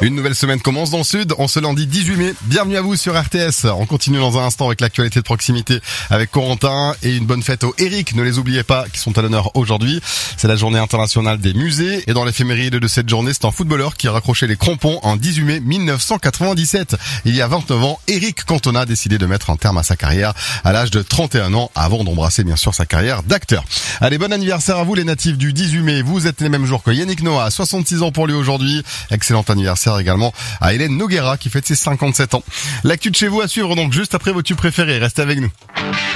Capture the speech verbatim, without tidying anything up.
Une nouvelle semaine commence dans le sud, en ce lundi dix-huit mai. Bienvenue à vous sur R T S. On continue dans un instant avec l'actualité de proximité avec Corentin et une bonne fête aux Eric, ne les oubliez pas, qui sont à l'honneur aujourd'hui. C'est la journée internationale des musées et dans l'éphéméride de cette journée, c'est un footballeur qui a raccroché les crampons en dix-huit mai mille neuf cent quatre-vingt-dix-sept. Il y a vingt-neuf ans, Eric Cantona a décidé de mettre un terme à sa carrière à l'âge de trente et un ans avant d'embrasser bien sûr sa carrière d'acteur. Allez, bon anniversaire à vous les natifs du dix-huit mai. Vous êtes les mêmes jours que Yannick Noah, soixante-six ans pour lui aujourd'hui. Excellent anniversaire également à Hélène Noguera qui fête ses cinquante-sept ans. L'actu de chez vous à suivre donc juste après vos tubes préférés. Restez avec nous.